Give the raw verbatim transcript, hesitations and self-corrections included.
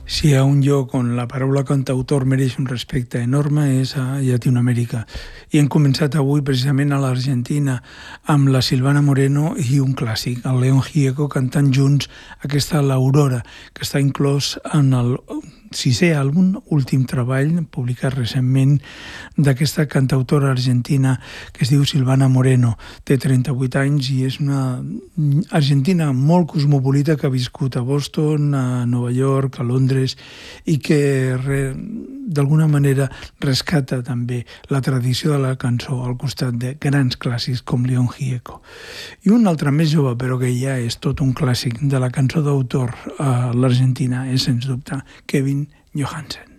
Si hi ha un lloc on la paraula cantautor mereix un respecte enorme és a Llatinoamèrica. I hem començat avui precisament a l'Argentina amb la Silvana Moreno i un clàssic, el León Gieco, cantant junts aquesta L'Aurora, que està inclòs en el sisè àlbum, últim treball, publicat recentment, d'aquesta cantautora argentina que es diu Silvana Moreno. Té trenta-vuit anys i és una argentina molt cosmopolita que ha viscut a Boston, a Nova York, a Londres, i que d'alguna manera rescata també la tradició de la cançó al costat de grans clàssics com León Gieco. I un altre més jove, però que ja és tot un clàssic de la cançó d'autor a l'Argentina, és sens dubte Kevin Johansen.